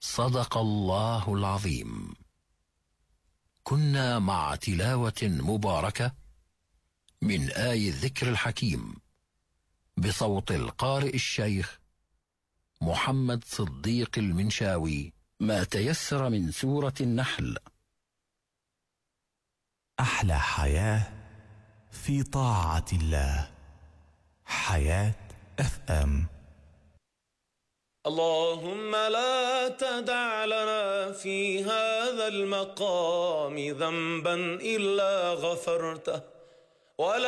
صدق الله العظيم. كنا مع تلاوة مباركة من آي الذكر الحكيم بصوت القارئ الشيخ محمد صديق المنشاوي، ما تيسر من سورة النحل. أحلى حياة في طاعة الله. حياة FM. اللهم لا تدع لنا في هذا المقام ذنبا إلا غفرته، ولا